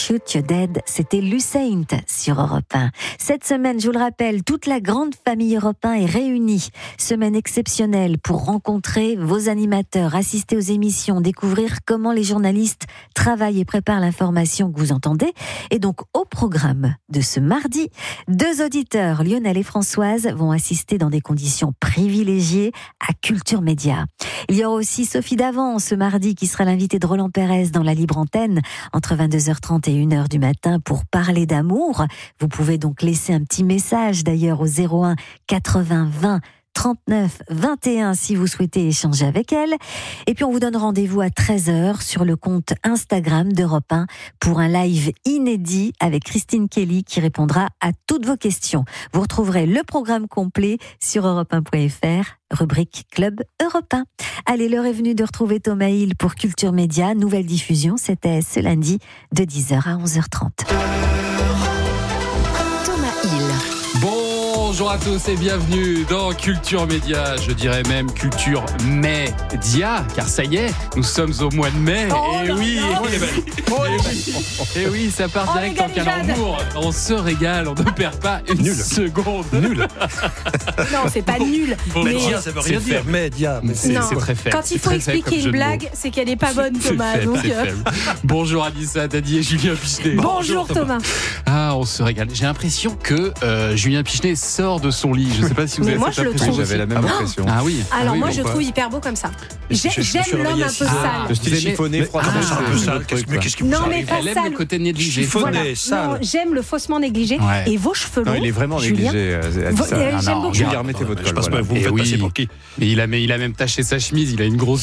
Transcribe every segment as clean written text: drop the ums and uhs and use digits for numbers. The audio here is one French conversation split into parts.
Shoot You Dead, c'était Lucent sur Europe 1. Cette semaine, je vous le rappelle, toute la grande famille Europe 1 est réunie. Semaine exceptionnelle pour rencontrer vos animateurs, assister aux émissions, découvrir comment les journalistes travaillent et préparent l'information que vous entendez. Et donc, au programme de ce mardi, 2 auditeurs, Lionel et Françoise, vont assister dans des conditions privilégiées à Culture Média. Il y aura aussi Sophie Davant ce mardi qui sera l'invitée de Roland Pérez dans la libre antenne entre 22h30 et 1h du matin pour parler d'amour. Vous pouvez donc laisser un petit message d'ailleurs au 01 80 20 39 21 si vous souhaitez échanger avec elle. Et puis on vous donne rendez-vous à 13h sur le compte Instagram d'Europe 1 pour un live inédit avec Christine Kelly qui répondra à toutes vos questions. Vous retrouverez le programme complet sur europe1.fr, rubrique Club Europe 1. Allez, l'heure est venue de retrouver Thomas Hill pour Culture Média. Nouvelle diffusion, c'était ce lundi de 10h à 11h30. Thomas Hill. Bonjour à tous et bienvenue dans Culture Média, je dirais même Culture Média, car ça y est, nous sommes au mois de mai, et oui, ça part direct en calembour, on se régale, on ne perd pas une seconde. Nul. Non, c'est pas nul. Mais Média, ça veut rien dire. Média, mais c'est très faible. Quand il faut expliquer une blague, c'est qu'elle n'est pas bonne, Thomas. Bonjour Anissa Dadi et Julien Pichenet. Bonjour Thomas. Ah, on se régale. J'ai l'impression que Julien Pichenet sort de son lit. Je ne sais pas si vous avez cette impression. J'avais la même impression. Ah oui. Alors moi, je trouve hyper beau comme ça. J'aime l'homme un peu sale. Le style chiffonné, froidement, un peu sale. Qu'est-ce qui vous Non, mais pas Elle aime sale. le côté négligé. Chiffonné, sale. Non, j'aime le faussement négligé. Ouais. Et vos cheveux longs. Non, il est vraiment négligé. J'aime beaucoup. Julien, remettez votre col. Je pense pas que vous me faites passer pour qui. Et il a même taché sa chemise. Il a une grosse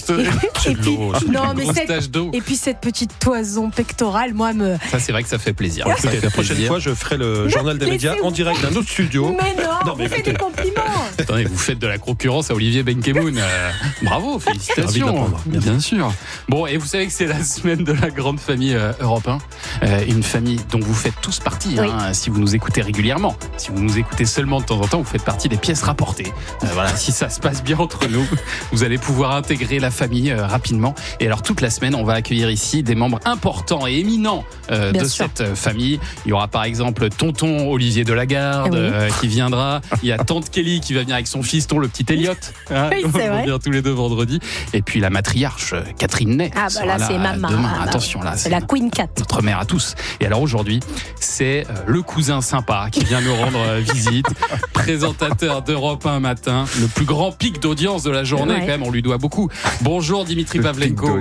tache d'eau. Et puis cette petite toison pectorale, moi me. Ça, c'est vrai que ça fait plaisir. Écoutez, la prochaine fois, je ferai le journal des médias en direct d'un autre studio. Mais non, vous faites des compliments. Attendez, vous faites de la concurrence à Olivier Benkemoun. Bravo, félicitations. Bien sûr. Bon, et vous savez que c'est la semaine de la grande famille Europe 1. Une famille dont vous faites tous partie, oui. Si vous nous écoutez régulièrement. Si vous nous écoutez seulement de temps en temps, vous faites partie des pièces rapportées. Voilà, si ça se passe bien entre nous, vous allez pouvoir intégrer la famille rapidement. Et alors, toute la semaine, on va accueillir ici des membres importants et éminents de cette famille. Il y aura par exemple tonton Olivier Delagarde qui viendra. Il y a tante Kelly qui va venir avec son fiston, le petit Elliot. Oui, on c'est va vrai. venir tous les 2 vendredis. Et puis la matriarche Catherine Ney. Ah bah là, c'est maman. Demain, attention là. C'est la Queen Cat. Notre mère à tous. Et alors aujourd'hui, c'est le cousin sympa qui vient nous rendre visite. Présentateur d'Europe 1 matin. Le plus grand pic d'audience de la journée, quand même, on lui doit beaucoup. Bonjour Dimitri Pavlenko.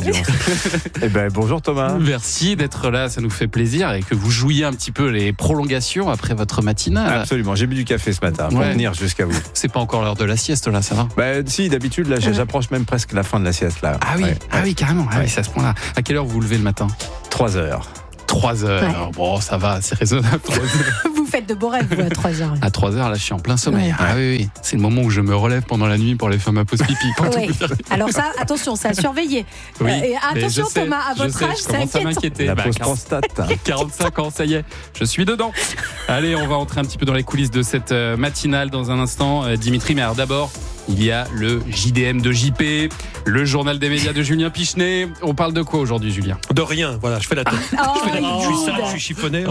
Eh ben, bonjour Thomas. Merci d'être là, ça nous fait plaisir et que vous jouiez un petit peu les prolongations après votre matinale. Absolument, j'ai bu du café ce matin pour venir jusqu'à vous. C'est pas encore l'heure de la sieste là, ça va? Bah si, d'habitude là, j'approche même presque la fin de la sieste là. Ah oui, oui carrément, oui, c'est à ce point-là. À quelle heure vous vous levez le matin? 3 heures. 3 heures. Ouais. Bon, ça va, c'est raisonnable. 3 heures. Vous faites de beaux rêves, vous, à 3h. À 3 heures, là, je suis en plein sommeil. Ouais. Ah oui. C'est le moment où je me relève pendant la nuit pour aller faire ma pause pipi. Oui. Alors ça, attention, ça a surveillé. Oui, Et attention mais je sais, Thomas, à votre âge, je c'est commence à inquiétant. m'inquiéter. La pause prostate. 45 ans, ça y est, je suis dedans. Allez, on va entrer un petit peu dans les coulisses de cette matinale dans un instant. Dimitri, mais alors d'abord, il y a le JDM de JP, le journal des médias de Julien Pichenet. On parle de quoi aujourd'hui, Julien? De rien, voilà, je fais la tête. Je suis sale, je suis chiffonné.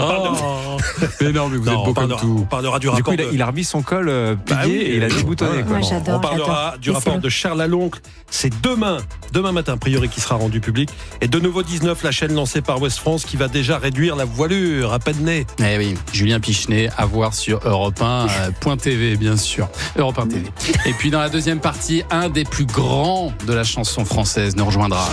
Mais non, mais vous êtes beau comme tout. On parlera du Du coup, rapport. il a remis son col plié et il a déboutonné. Moi, j'adore. On parlera du rapport de Charles Laloncle. C'est demain matin, a priori, qui sera rendu public. Et de nouveau 19, la chaîne lancée par Ouest France qui va déjà réduire la voilure à peine née. Eh oui, Julien Pichenet à voir sur Europe1.tv, bien sûr. Europe 1 TV. Et puis dans la deuxième partie, un des plus grands de la chanson française nous rejoindra.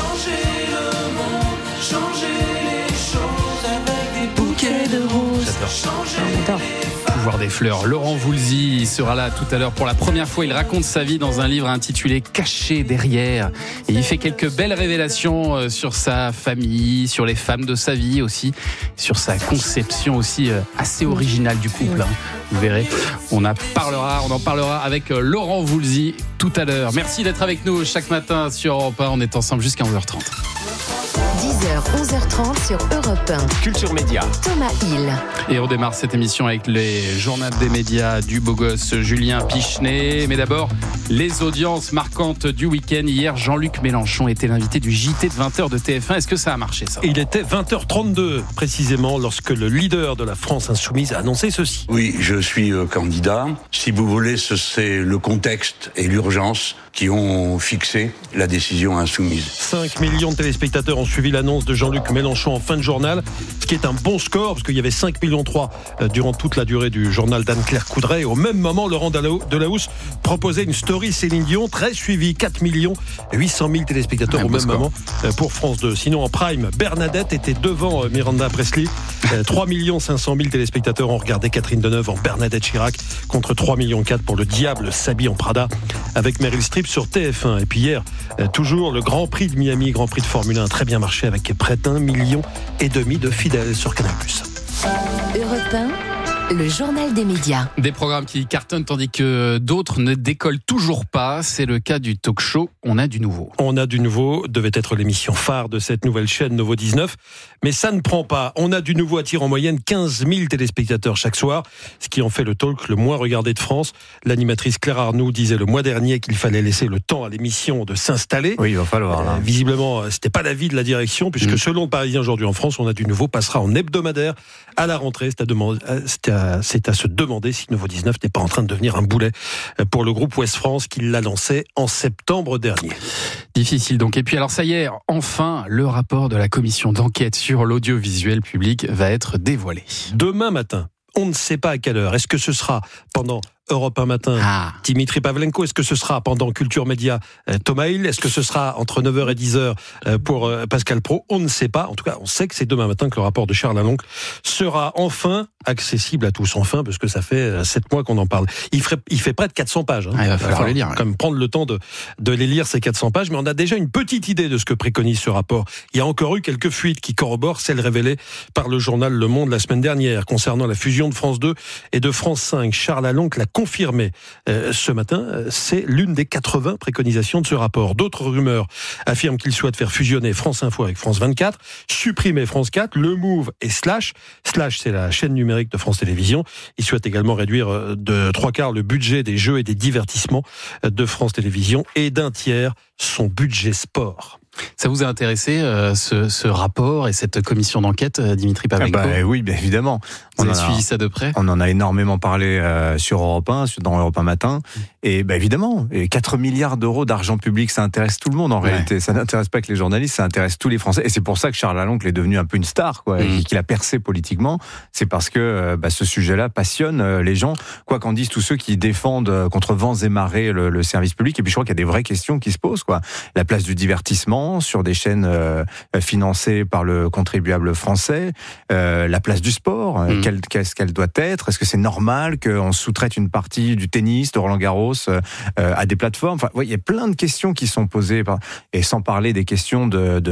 J'adore. Pouvoir des fleurs. Laurent Voulzy sera là tout à l'heure. Pour la première fois, il raconte sa vie dans un livre intitulé Caché derrière. Et il fait quelques belles révélations sur sa famille, sur les femmes de sa vie aussi, sur sa conception aussi assez originale du couple. Vous verrez, on en parlera avec Laurent Voulzy tout à l'heure. Merci d'être avec nous chaque matin sur Europe 1. On est ensemble jusqu'à 11h30. 10h, 11h30 sur Europe 1. Culture Média. Thomas Hill. Et on démarre cette émission avec les journaux des médias du beau gosse Julien Pichenet. Mais d'abord, les audiences marquantes du week-end. Hier, Jean-Luc Mélenchon était l'invité du JT de 20h de TF1. Est-ce que ça a marché, ça ? Il était 20h32, précisément, lorsque le leader de la France insoumise a annoncé ceci. Oui, je suis candidat. Si vous voulez, c'est le contexte et l'urgence qui ont fixé la décision insoumise. 5 millions de téléspectateurs ont suivi l'annonce de Jean-Luc Mélenchon en fin de journal, ce qui est un bon score, parce qu'il y avait 5,3 millions durant toute la durée du journal d'Anne-Claire Coudray. Et au même moment, Laurent Delahousse proposait une story Céline Dion, très suivie, 4 800 000 téléspectateurs au même moment pour France 2. Sinon, en prime, Bernadette était devant Miranda Presley. 3 500 000 téléspectateurs ont regardé Catherine Deneuve en Bernadette Chirac, contre 3,4 millions pour Le Diable s'habille en Prada, avec Meryl Streep sur TF1. Et puis hier, toujours le Grand Prix de Miami, Grand Prix de Formule 1, très bien marché, avec près d'1,5 million de fidèles sur Canal+. Europe 1. Le journal des médias. Des programmes qui cartonnent tandis que d'autres ne décollent toujours pas. C'est le cas du talk show On a du nouveau. On a du nouveau devait être l'émission phare de cette nouvelle chaîne Novo 19. Mais ça ne prend pas. On a du nouveau attire en moyenne 15 000 téléspectateurs chaque soir, ce qui en fait le talk le moins regardé de France. L'animatrice Claire Arnoux disait le mois dernier qu'il fallait laisser le temps à l'émission de s'installer. Oui, il va falloir. Là. Visiblement, c'était pas l'avis de la direction, puisque selon le Parisien aujourd'hui en France, On a du nouveau passera en hebdomadaire à la rentrée. C'est à se demander si Novo 19 n'est pas en train de devenir un boulet pour le groupe Ouest France qui l'a lancé en septembre dernier. Difficile donc. Et puis alors ça y est, enfin, le rapport de la commission d'enquête sur l'audiovisuel public va être dévoilé. Demain matin, on ne sait pas à quelle heure. Est-ce que ce sera pendant Europe 1 matin, Dimitri Pavlenko? Est-ce que ce sera pendant Culture Média, Thomas Hill? Est-ce que ce sera entre 9h et 10h pour Pascal Praud? On ne sait pas. En tout cas, on sait que c'est demain matin que le rapport de Charles Aloncle sera enfin accessible à tous. Enfin, parce que ça fait 7 mois qu'on en parle. Il fait près de 400 pages. Il va falloir les lire. Quand même prendre le temps de les lire, ces 400 pages. Mais on a déjà une petite idée de ce que préconise ce rapport. Il y a encore eu quelques fuites qui corroborent celles révélées par le journal Le Monde la semaine dernière concernant la fusion de France 2 et de France 5. Charles Aloncle l'a confirmé ce matin. C'est l'une des 80 préconisations de ce rapport. D'autres rumeurs affirment qu'il souhaite faire fusionner France Info avec France 24, supprimer France 4, Le Move et Slash. Slash, c'est la chaîne numérique de France Télévisions. Il souhaite également réduire de 3/4 le budget des jeux et des divertissements de France Télévisions et d'1/3 son budget sport. Ça vous a intéressé ce rapport et cette commission d'enquête, Dimitri Pavlenko? Oui, bien évidemment. Vous avez suivi ça de près? On en a énormément parlé sur Europe 1, dans Europe 1 Matin. Et évidemment, 4 milliards d'euros d'argent public, ça intéresse tout le monde en réalité. Ça n'intéresse pas que les journalistes, ça intéresse tous les Français. Et c'est pour ça que Charles Aloncle est devenu un peu une star, et qu'il a percé politiquement. C'est parce que ce sujet-là passionne les gens. Quoi qu'en disent tous ceux qui défendent contre vents et marées le service public. Et puis je crois qu'il y a des vraies questions qui se posent. La place du divertissement sur des chaînes financées par le contribuable français, la place du sport, qu'est-ce qu'elle doit être? Est-ce que c'est normal qu'on sous-traite une partie du tennis, de Roland-Garros, à des plateformes? Il y a plein de questions qui sont posées, et sans parler des questions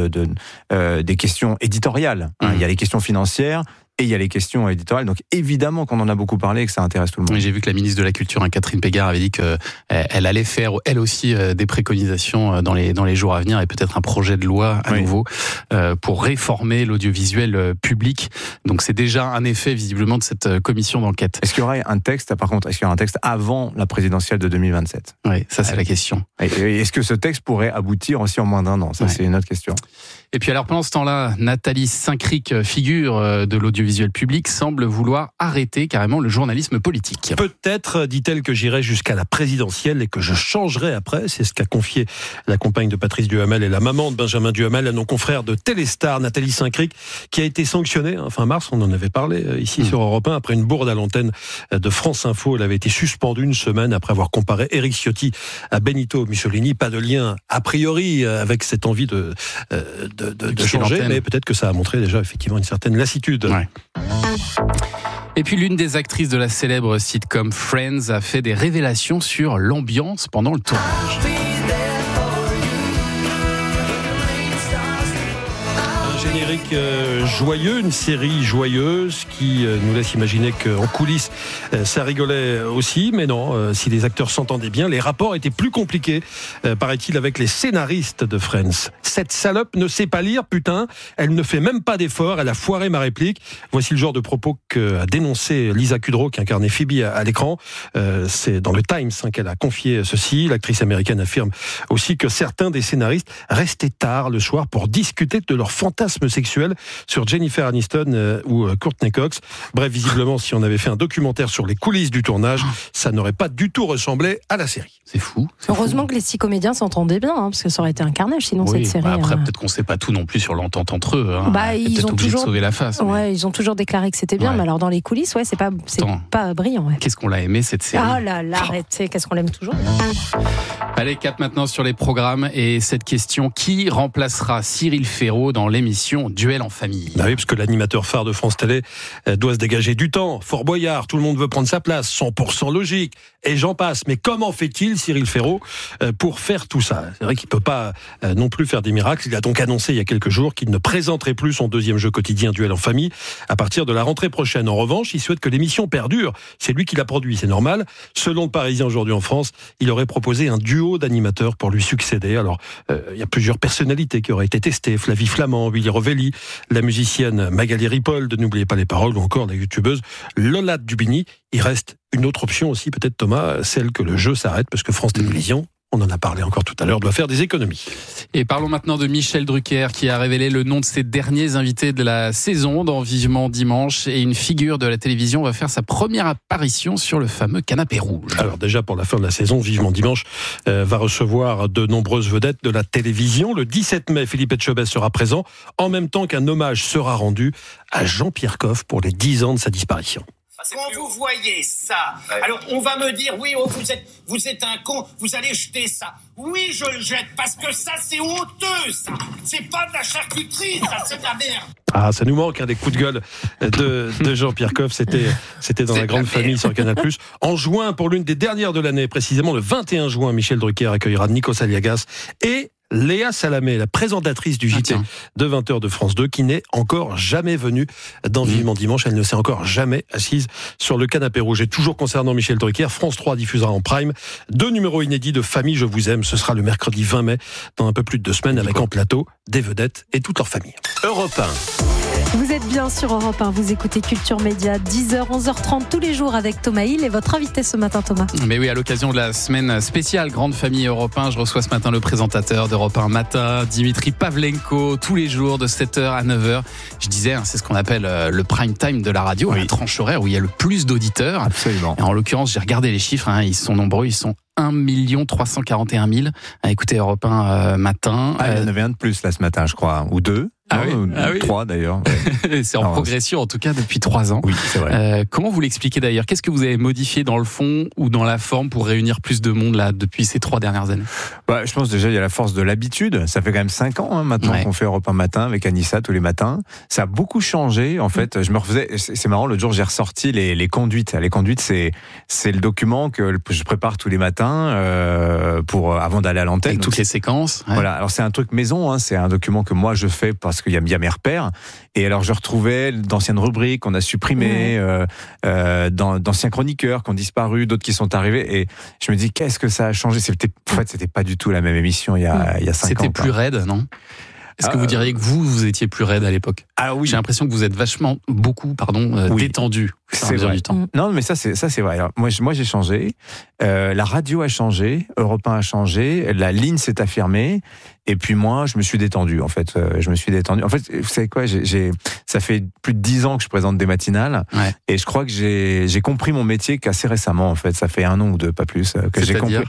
des questions éditoriales. Il y a les questions financières. Et il y a les questions éditoriales. Donc évidemment qu'on en a beaucoup parlé et que ça intéresse tout le monde. Oui, j'ai vu que la ministre de la Culture, Catherine Pégard, avait dit qu'elle allait faire, elle aussi, des préconisations dans les jours à venir et peut-être un projet de loi à nouveau pour réformer l'audiovisuel public. Donc c'est déjà un effet visiblement de cette commission d'enquête. Est-ce qu'il y aura un texte, par contre, avant la présidentielle de 2027? Oui, ça c'est la question. Et est-ce que ce texte pourrait aboutir aussi en moins d'1 an? Ça c'est une autre question. Et puis alors pendant ce temps-là, Nathalie Saint-Cric, figure de l'audiovisuel public, semble vouloir arrêter carrément le journalisme politique. Peut-être, dit-elle, que j'irai jusqu'à la présidentielle et que je changerai après. C'est ce qu'a confié la compagne de Patrice Duhamel et la maman de Benjamin Duhamel à nos confrères de Téléstar, Nathalie Saint-Cric, qui a été sanctionnée fin mars, on en avait parlé ici sur Europe 1, après une bourde à l'antenne de France Info. Elle avait été suspendue une semaine après avoir comparé Éric Ciotti à Benito Mussolini. Pas de lien a priori avec cette envie de changer, mais peut-être que ça a montré déjà effectivement une certaine lassitude. Ouais. Et puis l'une des actrices de la célèbre sitcom Friends a fait des révélations sur l'ambiance pendant le tournage. Un générique générique joyeux, une série joyeuse qui nous laisse imaginer qu'en coulisses, ça rigolait aussi. Mais non, si les acteurs s'entendaient bien, les rapports étaient plus compliqués, paraît-il, avec les scénaristes de Friends. Cette salope ne sait pas lire, putain. Elle ne fait même pas d'efforts. Elle a foiré ma réplique. Voici le genre de propos qu'a dénoncé Lisa Kudrow, qui incarnait Phoebe à l'écran. C'est dans le Times qu'elle a confié ceci. L'actrice américaine affirme aussi que certains des scénaristes restaient tard le soir pour discuter de leurs fantasmes sexuels sur Jennifer Aniston ou Courtney Cox. Bref, visiblement, si on avait fait un documentaire sur les coulisses du tournage, ça n'aurait pas du tout ressemblé à la série. C'est fou. Heureusement que les 6 comédiens s'entendaient bien, parce que ça aurait été un carnage sinon cette série. Après, peut-être qu'on ne sait pas tout non plus sur l'entente entre eux. Ils ont obligés toujours de sauver la face. Ouais, ils ont toujours déclaré que c'était bien, mais alors dans les coulisses, c'est pas brillant. Ouais. Qu'est-ce qu'on l'a aimé cette série? Ah là là, arrêtez, qu'est-ce qu'on l'aime toujours. Allez, cap maintenant sur les programmes et cette question: qui remplacera Cyril Ferraud dans l'émission Duel en famille? Oui, parce que l'animateur phare de France Télé doit se dégager du temps. Fort Boyard, tout le monde veut prendre sa place, 100% logique, et j'en passe. Mais comment fait-il, Cyril Ferraud, pour faire tout ça? C'est vrai qu'il peut pas non plus faire des miracles. Il a donc annoncé il y a quelques jours qu'il ne présenterait plus son deuxième jeu quotidien Duel en famille à partir de la rentrée prochaine. En revanche, il souhaite que l'émission perdure. C'est lui qui l'a produit, c'est normal. Selon le Parisien aujourd'hui en France, il aurait proposé un duo d'animateurs pour lui succéder. Alors, il y a plusieurs personnalités qui auraient été testées. Flavie Flamand, Willy Rovelli, la musicienne Magali Ripoll, de N'oubliez pas les paroles, ou encore la youtubeuse Lola Dubini. Il reste une autre option aussi, peut-être Thomas, celle que le jeu s'arrête, parce que France Télévisions, on en a parlé encore tout à l'heure, doit faire des économies. Et parlons maintenant de Michel Drucker, qui a révélé le nom de ses derniers invités de la saison dans Vivement Dimanche. Et une figure de la télévision va faire sa première apparition sur le fameux canapé rouge. Alors déjà, pour la fin de la saison, Vivement Dimanche va recevoir de nombreuses vedettes de la télévision. Le 17 mai, Philippe Etchebest sera présent, en même temps qu'un hommage sera rendu à Jean-Pierre Coff pour les 10 ans de sa disparition. Quand vous voyez ça, alors on va me dire, oui, vous êtes un con, vous allez jeter ça. Oui, je le jette, parce que ça, c'est honteux, ça. C'est pas de la charcuterie, ça, c'est de la merde. Ah, ça nous manque, des coups de gueule de Jean-Pierre Coff. C'était dans la grande famille sur Canal+. En juin, pour l'une des dernières de l'année, précisément le 21 juin, Michel Drucker accueillera Nikos Aliagas et Léa Salamé, la présentatrice du JT de 20h de France 2, qui n'est encore jamais venue dans Vivement Dimanche. Elle ne s'est encore jamais assise sur le canapé rouge. Et toujours concernant Michel Drucker, France 3 diffusera en prime 2 numéros inédits de Famille, je vous aime. Ce sera le mercredi 20 mai, dans un peu plus de 2 semaines, avec en plateau des vedettes et toute leur famille. Europe 1. Vous êtes bien sur Europe 1, vous écoutez Culture Média, 10h, 11h30 tous les jours avec Thomas Hill et votre invité ce matin, Thomas. Mais oui, à l'occasion de la semaine spéciale Grande Famille Europe 1, je reçois ce matin le présentateur d'Europe 1 Matin, Dimitri Pavlenko, tous les jours de 7h à 9h. Je disais, c'est ce qu'on appelle le prime time de la radio, la tranche horaire où il y a le plus d'auditeurs. Absolument. Et en l'occurrence, j'ai regardé les chiffres, ils sont nombreux, ils sont 1 341 000 à écouter Europe 1 Matin. Il y en avait un de plus là ce matin, je crois, ou 2. Ou 3 d'ailleurs. C'est en progression en tout cas depuis 3 ans. Oui, c'est vrai. Comment vous l'expliquez d'ailleurs? Qu'est-ce que vous avez modifié dans le fond ou dans la forme pour réunir plus de monde là depuis ces 3 dernières années? Je pense déjà il y a la force de l'habitude. Ça fait quand même 5 ans maintenant qu'on fait Europe 1 Matin avec Anissa tous les matins. Ça a beaucoup changé en fait. Je me refaisais, c'est marrant, l'autre jour j'ai ressorti les conduites. Les conduites, c'est le document que je prépare tous les matins avant d'aller à l'antenne. Avec toutes les séquences. Voilà. Alors c'est un truc maison. C'est un document que moi je fais parce qu'il y a mes repères. Et alors je retrouvais d'anciennes rubriques qu'on a supprimées, d'anciens chroniqueurs qui ont disparu, d'autres qui sont arrivés. Et je me dis, qu'est-ce que ça a changé? En fait, c'était pas du tout la même émission il y a 5 ans. C'était plus raide, non? Est-ce que vous diriez que vous étiez plus raide à l'époque? Ah oui. J'ai l'impression que vous êtes beaucoup détendu. C'est vrai. Du temps. Non, mais ça c'est vrai. Alors, moi j'ai changé. La radio a changé, Europe 1 a changé, la ligne s'est affirmée. Et puis moi, je me suis détendu. En fait, En fait, vous savez quoi? Ça fait plus de 10 ans que je présente des matinales, et je crois que j'ai compris mon métier qu'assez récemment. En fait, ça fait 1 an ou 2, pas plus, que j'ai compris.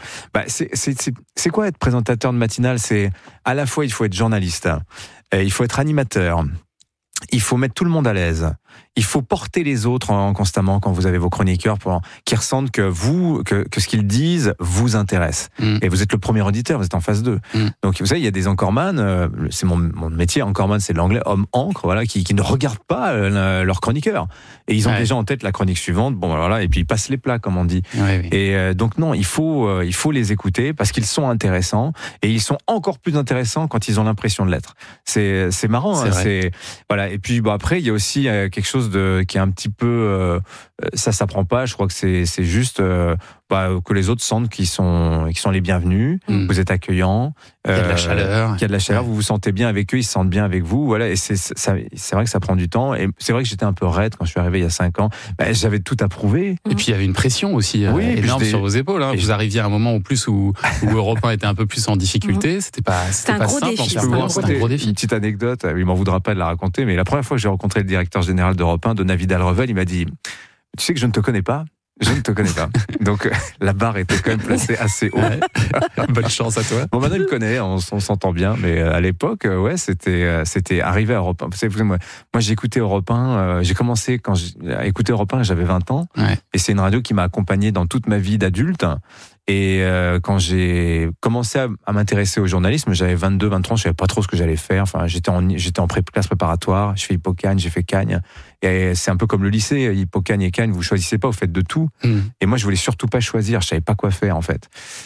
C'est quoi être présentateur de matinale? C'est à la fois il faut être journaliste, il faut être animateur. il faut mettre tout le monde à l'aise. Il faut porter les autres constamment quand vous avez vos chroniqueurs pour qu'ils ressentent que ce qu'ils disent vous intéresse. Et vous êtes le premier auditeur, vous êtes en phase 2. Donc vous savez, il y a des anchorman, c'est mon métier, anchorman c'est de l'anglais, homme encre, voilà, qui ne regardent pas leurs chroniqueurs. Et ils ont déjà en tête la chronique suivante, bon voilà, et puis ils passent les plats comme on dit. Oui. Et donc non, il faut les écouter parce qu'ils sont intéressants et ils sont encore plus intéressants quand ils ont l'impression de l'être. C'est marrant, c'est voilà. Et puis après il y a aussi quelque chose qui est un petit peu ça s'apprend pas, je crois que c'est juste que les autres sentent qu'ils sont les bienvenus, vous êtes accueillants, il y a de la chaleur, vous vous sentez bien avec eux, ils se sentent bien avec vous, voilà. Et c'est vrai que ça prend du temps, et c'est vrai que j'étais un peu raide quand je suis arrivé il y a 5 ans, j'avais tout à prouver. Et puis il y avait une pression aussi énorme sur vos épaules, hein. Vous arriviez à un moment où Europe 1 était un peu plus en difficulté, c'était pas simple. C'était un gros défi. Une petite anecdote, il m'en voudra pas de la raconter, mais la première fois que j'ai rencontré le directeur général d'Europe 1, Donat Vidal-Revel, il m'a dit: tu sais que je ne te connais pas. Je ne te connais pas. Donc la barre était quand même placée assez haut. Bonne chance à toi. Bon, maintenant il me connaît, on s'entend bien, mais à l'époque, c'était arrivé à Europe 1. Vous savez, moi j'ai écouté Europe 1, j'ai commencé à écouter Europe 1, j'avais 20 ans, et c'est une radio qui m'a accompagné dans toute ma vie d'adulte. Et quand j'ai commencé à m'intéresser au journalisme, j'avais 22, 23 ans, je savais pas trop ce que j'allais faire. Enfin, j'étais en classe préparatoire, je fais Hippocagne, j'ai fait Cagne. Et c'est un peu comme le lycée, Hippocagne et Cagne, vous choisissez pas, vous faites de tout. Et moi, je voulais surtout pas choisir, je savais pas quoi faire en fait.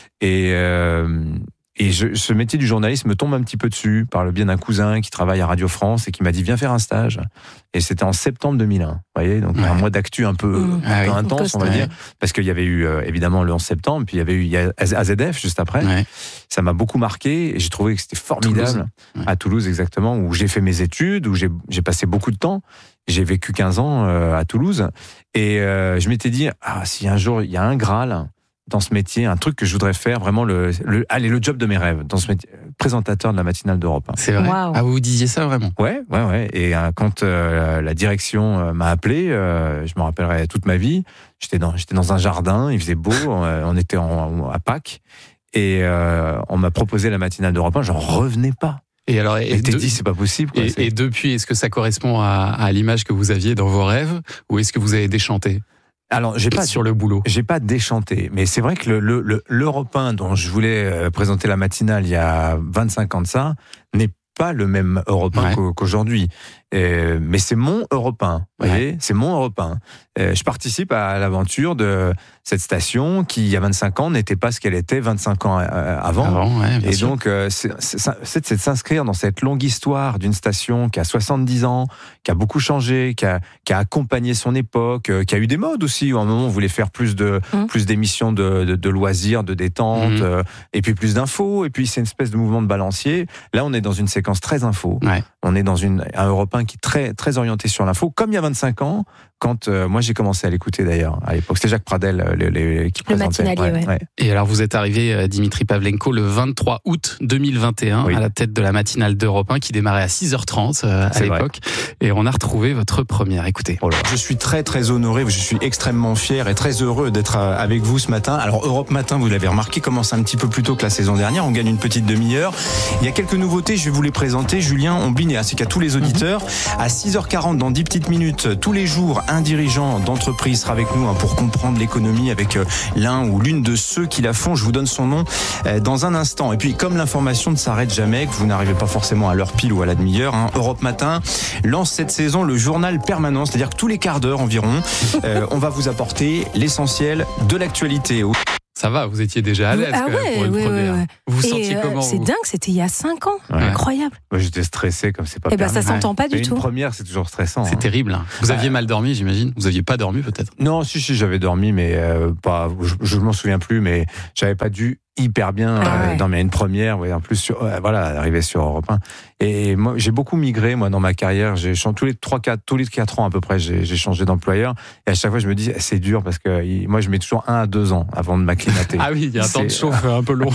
Et ce métier du journalisme me tombe un petit peu dessus par le biais d'un cousin qui travaille à Radio France et qui m'a dit: viens faire un stage. Et c'était en septembre 2001. Vous voyez, donc un mois d'actu un peu intense, on va dire, parce qu'il y avait eu évidemment le 11 septembre, puis il y a AZF juste après. Ouais. Ça m'a beaucoup marqué et j'ai trouvé que c'était formidable. Toulouse. À Toulouse, exactement, où j'ai fait mes études, où j'ai passé beaucoup de temps. J'ai vécu 15 ans à Toulouse et je m'étais dit: si un jour il y a un Graal dans ce métier, un truc que je voudrais faire, vraiment le job de mes rêves, dans ce métier, présentateur de la matinale d'Europe 1. C'est vrai. Wow. Ah, vous vous disiez ça vraiment? Ouais. Et quand la direction m'a appelé, je me rappellerai toute ma vie, j'étais dans un jardin, il faisait beau, on était à Pâques, et on m'a proposé la matinale d'Europe 1, j'en revenais pas. Et alors, dit c'est pas possible. Quoi, et depuis, est-ce que ça correspond à l'image que vous aviez dans vos rêves, ou est-ce que vous avez déchanté? Alors, sur le boulot. J'ai pas déchanté, mais c'est vrai que l'Europe 1 dont je voulais présenter la matinale il y a 25 ans de ça n'est pas le même Europe 1 qu'aujourd'hui. Mais c'est mon Europe 1, vous voyez, c'est mon Europe 1. Je participe à l'aventure de cette station qui, il y a 25 ans, n'était pas ce qu'elle était 25 ans avant. Et sûr. Donc, c'est de s'inscrire dans cette longue histoire d'une station qui a 70 ans, qui a beaucoup changé, qui a accompagné son époque, qui a eu des modes aussi, où à un moment on voulait faire plus d'émissions de loisirs, de détente, et puis plus d'infos, et puis c'est une espèce de mouvement de balancier. Là, on est dans une séquence très info. On est dans un Europe 1 qui est très, très orienté sur l'info, comme il y a 25 ans, quand moi j'ai commencé à l'écouter d'ailleurs, à l'époque. C'était Jacques Pradel qui présentait. Le matinalier, ouais. Et alors vous êtes arrivé, Dimitri Pavlenko, le 23 août 2021, à la tête de la matinale d'Europe 1 qui démarrait à 6h30 à l'époque. Et on a retrouvé votre première. Écoutez. Je suis très, très honoré, je suis extrêmement fier et très heureux d'être avec vous ce matin. Alors Europe Matin, vous l'avez remarqué, commence un petit peu plus tôt que la saison dernière. On gagne une petite demi-heure. Il y a quelques nouveautés, je vais vous les présenter. Julien Ombline, ainsi qu'à tous les auditeurs. À 6h40, dans 10 petites minutes, tous les jours, un dirigeant d'entreprise sera avec nous pour comprendre l'économie avec l'un ou l'une de ceux qui la font. Je vous donne son nom dans un instant. Et puis, comme l'information ne s'arrête jamais, que vous n'arrivez pas forcément à l'heure pile ou à la demi-heure, Europe Matin lance cette saison le journal permanent, c'est-à-dire que tous les quarts d'heure environ, on va vous apporter l'essentiel de l'actualité. Ça va, vous étiez déjà à l'aise pour le produire. Vous vous sentiez comment? C'est dingue, c'était il y a 5 ans. Incroyable. Moi, j'étais stressé comme c'est pas permis. Ça s'entend pas du tout. Une première, c'est toujours stressant. C'est terrible. Vous aviez mal dormi, j'imagine? Vous aviez pas dormi peut-être? Non, si, j'avais dormi, mais pas. Je m'en souviens plus, mais j'avais pas dû hyper bien dormir. Une première, en plus arriver sur Europe 1. Et moi, j'ai beaucoup migré dans ma carrière. J'ai changé tous les 4 ans à peu près. J'ai changé d'employeur. Et à chaque fois, je me dis c'est dur parce que moi, je mets toujours 1 à 2 ans avant de m'acclimater. Ah oui, il y a un temps de chauffe un peu long.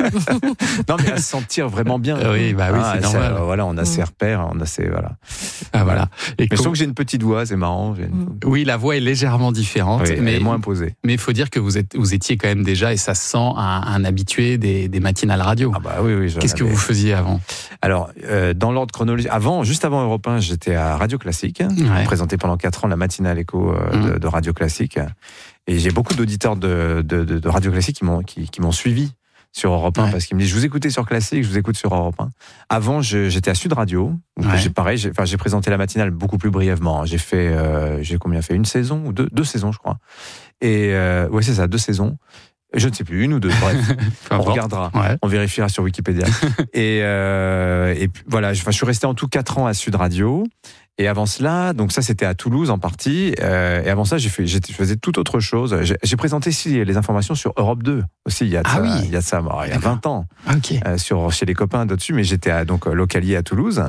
Non, mais à se sentir vraiment bien. Oui, c'est normal. On a ses repères, on a ses Et mais je trouve que j'ai une petite voix, c'est marrant. Oui, la voix est légèrement différente, mais elle est moins imposée. Mais il faut dire que vous étiez quand même déjà, et ça sent un habitué des matinales radio. Ah bah oui. Qu'est-ce que vous faisiez avant ? Alors, dans l'ordre chronologique, juste avant Europe 1, j'étais à Radio Classique, présenté pendant 4 ans la matinale écho de Radio Classique. Et j'ai beaucoup d'auditeurs de Radio Classique qui m'ont suivi sur Europe 1 parce qu'ils me disent je vous écoutais sur Classique, je vous écoute sur Europe 1. Avant, j'étais à Sud Radio. J'ai présenté la matinale beaucoup plus brièvement. J'ai fait une saison ou deux saisons, je crois. Et c'est ça, 2 saisons. Je ne sais plus, 1 ou 2, bref. On regardera, on vérifiera sur Wikipédia. Et puis, voilà, je suis resté en tout 4 ans à Sud Radio. Et avant cela, donc ça c'était à Toulouse en partie. Et avant ça, je faisais toute autre chose. J'ai présenté ici les informations sur Europe 2 aussi. Il y a 20 ans. Chez les copains d'au-dessus, mais j'étais donc localier à Toulouse.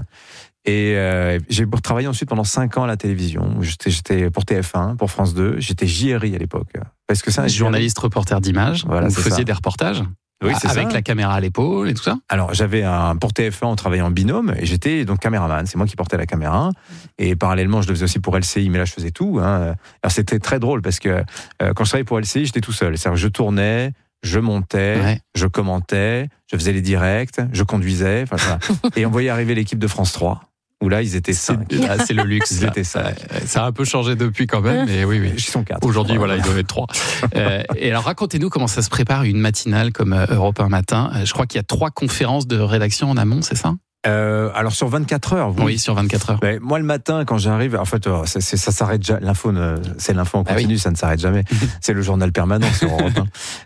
Et j'ai travaillé ensuite pendant 5 ans à la télévision. J'étais pour TF1, pour France 2. J'étais JRI à l'époque. Parce que ça, journaliste reporter d'image. Voilà, vous faisiez des reportages. Oui, c'est avec ça. La caméra à l'épaule et tout ça. Alors pour TF1, on travaillait en binôme et j'étais donc caméraman. C'est moi qui portais la caméra et parallèlement, je le faisais aussi pour LCI, mais là, je faisais tout. Alors c'était très drôle parce que quand je travaillais pour LCI, j'étais tout seul. C'est-à-dire que je tournais, je montais, je commentais, je faisais les directs, je conduisais. Et on voyait arriver l'équipe de France 3. Où là, ils étaient 5. C'est le luxe. Ils étaient 5. Ça a un peu changé depuis quand même, mais oui. Ils sont 4. Aujourd'hui, ils doivent être 3. Et alors, racontez-nous comment ça se prépare une matinale comme Europe 1 matin. Je crois qu'il y a 3 conférences de rédaction en amont, c'est ça ? Alors sur 24 heures. Oui, sur 24 heures. Moi le matin quand j'arrive, en fait, ça s'arrête jamais. C'est l'info en continu, ça ne s'arrête jamais. C'est le journal permanent sur Europe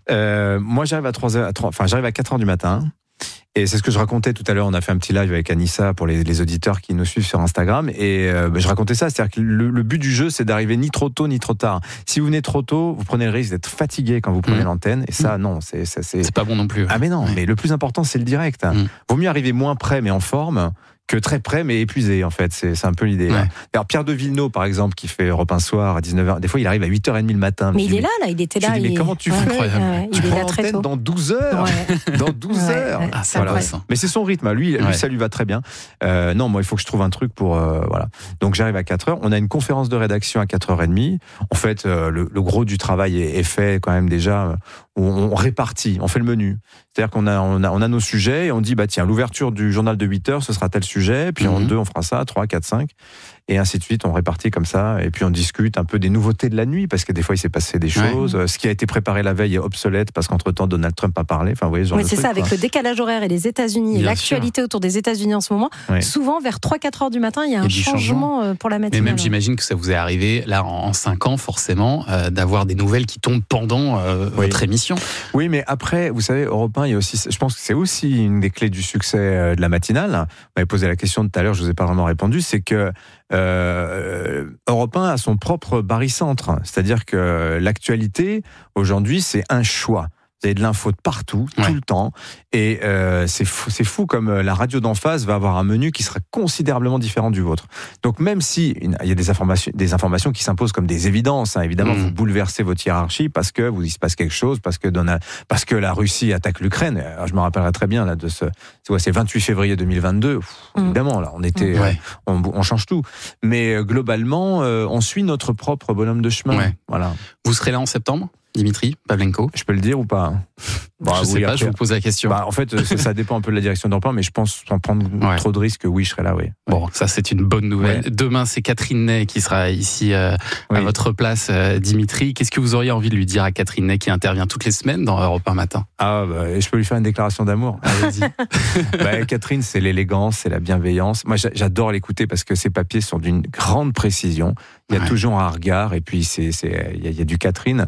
1. Moi j'arrive à 4h du matin. Et c'est ce que je racontais tout à l'heure. On a fait un petit live avec Anissa pour les auditeurs qui nous suivent sur Instagram. Et je racontais ça. C'est-à-dire que le but du jeu, c'est d'arriver ni trop tôt ni trop tard. Si vous venez trop tôt, vous prenez le risque d'être fatigué quand vous prenez l'antenne. Et ça, non, c'est pas bon non plus. Ah mais non, mais le plus important, c'est le direct. Vaut mieux arriver moins près mais en forme que très près mais épuisé, en fait. C'est un peu l'idée. Ouais. Alors Pierre de Villeneuve, par exemple, qui fait Europe 1 soir à 19h, des fois il arrive à 8h30 le matin. Mais il est là, il était là. Mais comment tu fais? Incroyable. Tu prends l'antenne dans 12 heures. Dans 12 heures. Ah, c'est voilà. Mais c'est son rythme. Lui, ça lui va très bien. Non, moi, il faut que je trouve un truc pour... voilà. Donc j'arrive à 4h. On a une conférence de rédaction à 4h30. En fait, le gros du travail est fait quand même déjà. On répartit, on fait le menu. C'est-à-dire qu'on a nos sujets et on dit, bah tiens, l'ouverture du journal de 8h, ce sera tel sujet, puis en 2, on fera ça, 3, 4, 5, et ainsi de suite, on répartit comme ça, et puis on discute un peu des nouveautés de la nuit, parce que des fois, il s'est passé des choses. Ce qui a été préparé la veille est obsolète, parce qu'entre-temps, Donald Trump a parlé. Enfin, vous voyez, ce genre de c'est truc, ça, avec le décalage horaire et les États-Unis, et l'actualité autour des États-Unis en ce moment, souvent, vers 3-4 heures du matin, il y a un changement pour la matinale. Mais même, j'imagine que ça vous est arrivé, là, en 5 ans, forcément, d'avoir des nouvelles qui tombent pendant votre émission. Oui, mais après, vous savez, Europe 1, il y a aussi, je pense que c'est aussi une des clés du succès de la matinale. Vous m'avez posé la question tout à l'heure, je vous ai pas vraiment répondu, c'est que Europe 1 a son propre barycentre. C'est-à-dire que l'actualité, aujourd'hui, c'est un choix. Vous avez de l'info de partout, tout le temps. Et c'est fou comme la radio d'en face va avoir un menu qui sera considérablement différent du vôtre. Donc même si il y a des informations qui s'imposent comme des évidences, hein, évidemment, vous bouleversez votre hiérarchie parce que il se passe quelque chose, parce que la Russie attaque l'Ukraine. Alors, je me rappellerai très bien là de c'est le 28 février 2022. Évidemment, là, on était, on change tout. Mais globalement, on suit notre propre bonhomme de chemin. Voilà. Vous serez là en septembre, Dimitri Pavlenko? Je peux le dire ou pas? Je sais pas, je vous pose la question. En fait, ça dépend un peu de la direction d'emploi, mais je pense sans prendre trop de risques, oui, je serai là, oui. Bon, ça c'est une bonne nouvelle. Demain, c'est Catherine Ney qui sera ici à votre place, Dimitri. Qu'est-ce que vous auriez envie de lui dire à Catherine Ney qui intervient toutes les semaines dans Europe 1 Matin? Je peux lui faire une déclaration d'amour. Allez-y. Catherine, c'est l'élégance, c'est la bienveillance. Moi, j'adore l'écouter parce que ses papiers sont d'une grande précision. Il y a toujours un regard et puis il y a du Catherine.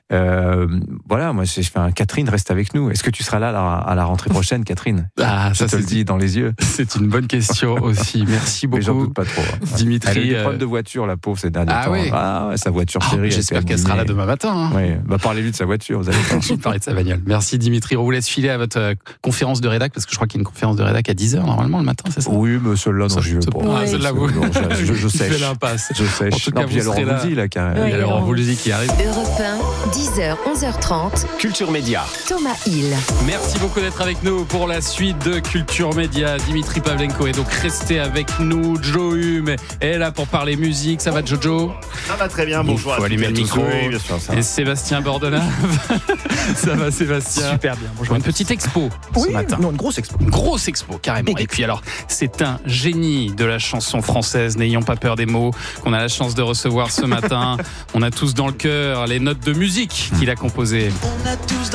Voilà, moi je fais un Catherine, reste avec nous. Est-ce que tu seras là à la rentrée prochaine, Catherine? Ça te le dis dans les yeux. C'est une bonne question aussi. Merci beaucoup. Mais j'en doute pas trop. Dimitri. Elle a eu des problèmes de voiture, la pauvre, ces derniers temps. Sa voiture chérie. J'espère qu'elle sera là demain matin. Parlez-lui de sa voiture, vous allez voir. Je parler de sa bagnole. Merci Dimitri. On vous laisse filer à votre conférence de rédac, parce que je crois qu'il y a une conférence de rédac à 10h normalement le matin, c'est ça? Oui, mais celle-là, non, je veux celle-là, vous. Je sèche. Je sèche. En tout cas, vous serez là. Il y a Laurent Voulzy qui arrive. Europe 1, 10h, 11h30. Culture Média. Thomas Hill. Merci beaucoup d'être avec nous pour la suite de Culture Média. Dimitri Pavlenko est donc resté avec nous. Joe Hume est là pour parler musique. Ça va, Jojo? Ça va très bien, bonjour. Il faut allumer le micro. Oui, bien sûr, ça va. Et Sébastien Bordelave. Ça va, Sébastien? Super bien, bonjour. Une petite expo ce matin. Non, une grosse expo. Une grosse expo, carrément. Et puis alors, c'est un génie de la chanson française, n'ayons pas peur des mots, qu'on a la chance de recevoir ce matin. On a tous dans le cœur les notes de musique qu'il a composées.